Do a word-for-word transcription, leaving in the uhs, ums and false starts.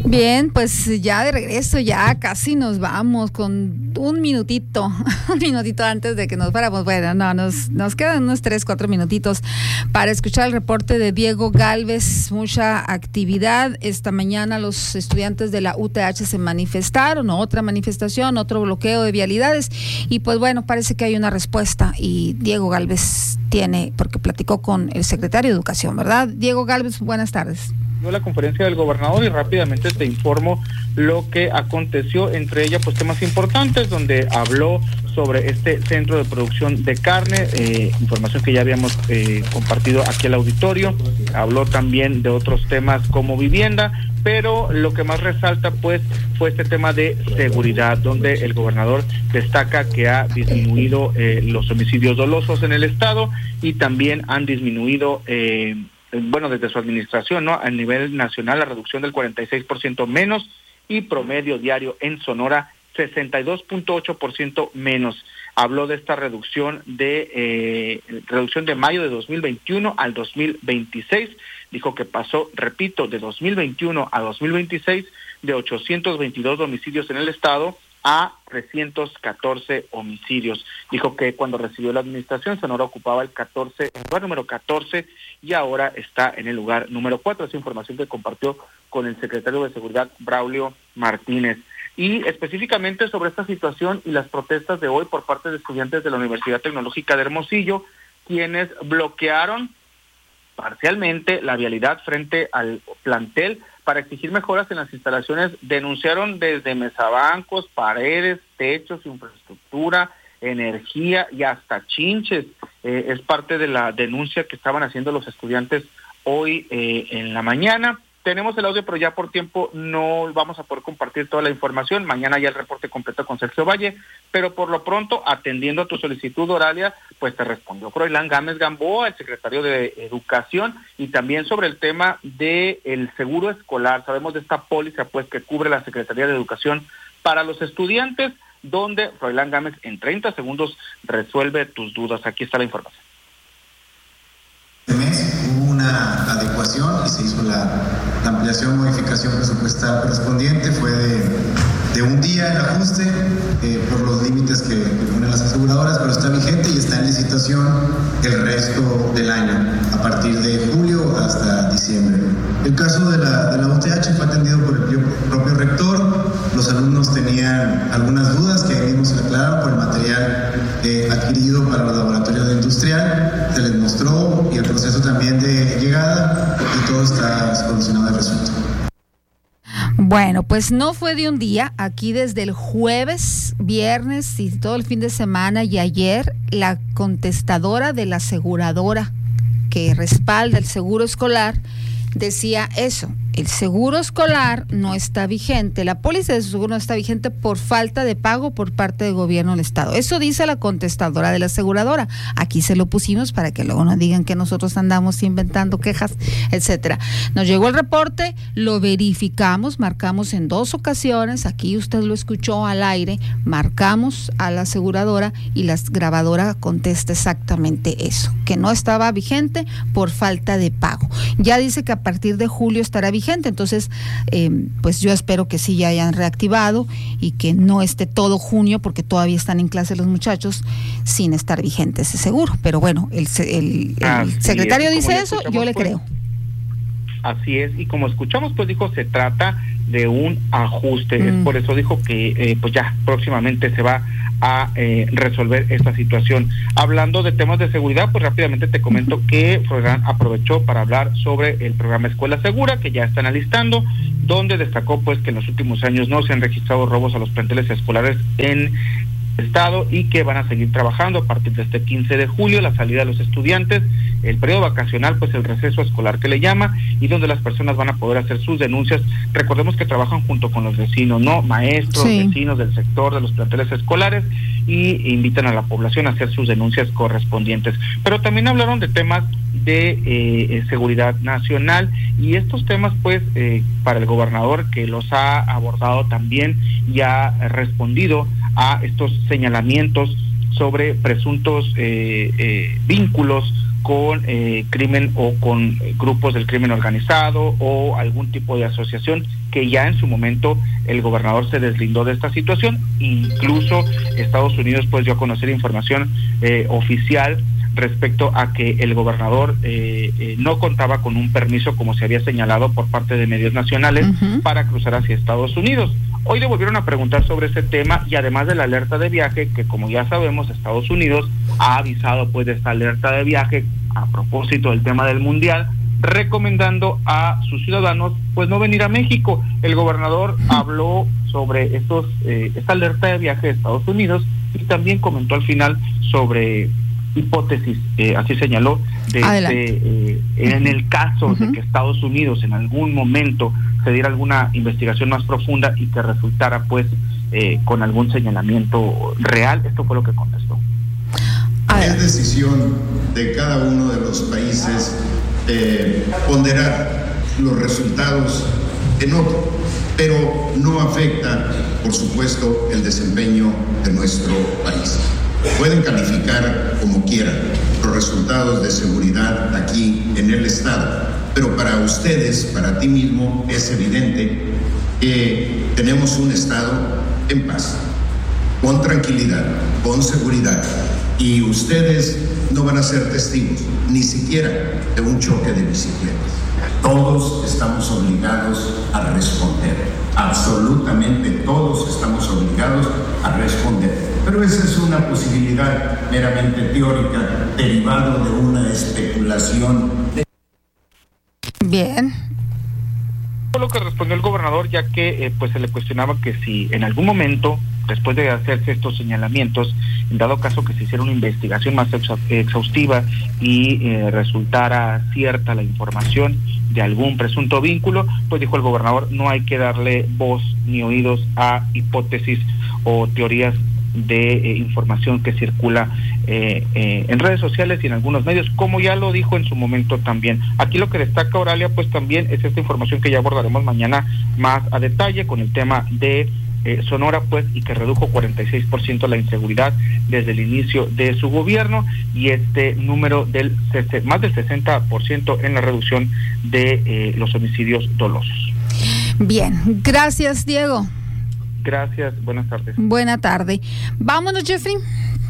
Bien, pues ya de regreso, ya casi nos vamos con un minutito, un minutito antes de que nos fuéramos. Bueno, no, nos, nos quedan unos tres, cuatro minutitos para escuchar el reporte de Diego Gálvez. Mucha actividad. Esta mañana los estudiantes de la U T H se manifestaron, otra manifestación, otro bloqueo de vialidades. Y pues bueno, parece que hay una respuesta y Diego Gálvez tiene, porque platicó con el secretario de Educación, ¿verdad? Diego Gálvez, buenas tardes. La conferencia del gobernador y rápidamente te informo lo que aconteció, entre ellas pues temas importantes, donde habló sobre este centro de producción de carne, eh, información que ya habíamos eh, compartido aquí al auditorio. Habló también de otros temas como vivienda, pero lo que más resalta pues fue este tema de seguridad, donde el gobernador destaca que ha disminuido eh, los homicidios dolosos en el estado y también han disminuido eh, bueno, desde su administración, ¿no? A nivel nacional, la reducción del cuarenta y seis por ciento menos y promedio diario en Sonora, sesenta y dos punto ocho por ciento menos. Habló de esta reducción de eh, reducción de mayo de dos mil veintiuno al dos mil veintiséis. Dijo que pasó, repito, de dos mil veintiuno a dos mil veintiséis de ochocientos veintidós homicidios en el estado a trescientos catorce homicidios. Dijo que cuando recibió la administración, Sonora ocupaba el catorce, el lugar número catorce y ahora está en el lugar número cuatro. Esa información que compartió con el secretario de Seguridad, Braulio Martínez. Y específicamente sobre esta situación y las protestas de hoy por parte de estudiantes de la Universidad Tecnológica de Hermosillo, quienes bloquearon parcialmente la vialidad frente al plantel para exigir mejoras en las instalaciones. Denunciaron desde mesabancos, paredes, techos, infraestructura, energía y hasta chinches. Eh, es parte de la denuncia que estaban haciendo los estudiantes hoy eh, en la mañana. Tenemos el audio, pero ya por tiempo no vamos a poder compartir toda la información. Mañana ya el reporte completo con Sergio Valle, pero por lo pronto, atendiendo a tu solicitud, Oralia, pues te respondió Froilán Gámez Gamboa, el secretario de Educación, y también sobre el tema del seguro escolar. Sabemos de esta póliza pues que cubre la Secretaría de Educación para los estudiantes, donde Froilán Gámez en treinta segundos resuelve tus dudas. Aquí está la información. Este mes hubo una adecuación y se hizo la, la ampliación, modificación presupuestal correspondiente. Fue de, de un día el ajuste eh, por los límites que, que ponen las aseguradoras, pero está vigente y está en licitación el resto del año, a partir de julio hasta diciembre. El caso de la, de la U T H fue atendido por el propio rector. Los alumnos tenían algunas dudas que ahí mismo se aclararon por el material eh, adquirido para los laboratorios de industrial. Se les mostró y el proceso también de llegada y todo está solucionado y resuelto. Bueno, pues no fue de un día. Aquí desde el jueves, viernes y todo el fin de semana y ayer, la contestadora de la aseguradora que respalda el seguro escolar decía eso: el seguro escolar no está vigente, la póliza de seguro no está vigente por falta de pago por parte del gobierno del estado. Eso dice la contestadora de la aseguradora. Aquí se lo pusimos para que luego no digan que nosotros andamos inventando quejas, etcétera. Nos llegó el reporte, lo verificamos, marcamos en dos ocasiones, aquí usted lo escuchó al aire, marcamos a la aseguradora y la grabadora contesta exactamente eso, que no estaba vigente por falta de pago. Ya dice que a partir de julio estará vigente. Entonces, eh, pues yo espero que sí ya hayan reactivado y que no esté todo junio, porque todavía están en clase los muchachos, sin estar vigente ese seguro. Pero bueno, el, el, el secretario dice eso, yo le creo. Así es, y como escuchamos, pues dijo, se trata de un ajuste. Mm. Es por eso dijo que eh, pues ya próximamente se va a eh, resolver esta situación. Hablando de temas de seguridad, pues rápidamente te comento uh-huh. que Froilán aprovechó para hablar sobre el programa Escuela Segura, que ya están alistando, donde destacó pues que en los últimos años no se han registrado robos a los planteles escolares en estado y que van a seguir trabajando a partir de este quince de julio, la salida de los estudiantes, el periodo vacacional, pues el receso escolar que le llama, y donde las personas van a poder hacer sus denuncias. Recordemos que trabajan junto con los vecinos, ¿no? Maestros, sí. vecinos del sector de los planteles escolares, y invitan a la población a hacer sus denuncias correspondientes. Pero también hablaron de temas de eh, seguridad nacional, y estos temas pues eh, para el gobernador, que los ha abordado también y ha respondido a estos señalamientos sobre presuntos eh, eh, vínculos con eh, crimen o con eh, grupos del crimen organizado o algún tipo de asociación, que ya en su momento el gobernador se deslindó de esta situación. Incluso Estados Unidos pues dio a conocer información eh, oficial respecto a que el gobernador eh, eh, no contaba con un permiso, como se había señalado por parte de medios nacionales, uh-huh. para cruzar hacia Estados Unidos. Hoy le volvieron a preguntar sobre ese tema, y además de la alerta de viaje, que como ya sabemos, Estados Unidos ha avisado pues de esta alerta de viaje a propósito del tema del Mundial, recomendando a sus ciudadanos pues no venir a México. El gobernador habló sobre estos eh, esta alerta de viaje de Estados Unidos, y también comentó al final sobre hipótesis, eh, así señaló, de, de eh, en el caso uh-huh. de que Estados Unidos en algún momento se diera alguna investigación más profunda y que resultara pues eh, con algún señalamiento real. Esto fue lo que contestó. Es decisión de cada uno de los países eh, ponderar los resultados en otro, pero no afecta, por supuesto, el desempeño de nuestro país. Pueden calificar como quieran los resultados de seguridad aquí en el Estado, pero para ustedes, para ti mismo, es evidente que tenemos un Estado en paz, con tranquilidad, con seguridad, y ustedes no van a ser testigos, ni siquiera de un choque de bicicletas. Todos estamos obligados a responder, absolutamente todos estamos obligados a responder. Pero esa es una posibilidad meramente teórica, derivado de una especulación. De... Bien. Lo que respondió el gobernador, ya que eh, pues se le cuestionaba que si en algún momento, después de hacerse estos señalamientos, en dado caso que se hiciera una investigación más exhaustiva y eh, resultara cierta la información de algún presunto vínculo, pues dijo el gobernador, no hay que darle voz ni oídos a hipótesis o teorías de eh, información que circula eh, eh, en redes sociales y en algunos medios, como ya lo dijo en su momento también. Aquí lo que destaca Oralia pues también es esta información que ya abordaremos mañana más a detalle con el tema de eh, Sonora, pues, y que redujo cuarenta y seis por ciento la inseguridad desde el inicio de su gobierno, y este número del más del sesenta por ciento en la reducción de eh, los homicidios dolosos. Bien, gracias, Diego. Gracias, buenas tardes. Buena tarde. Vámonos, Jeffrey.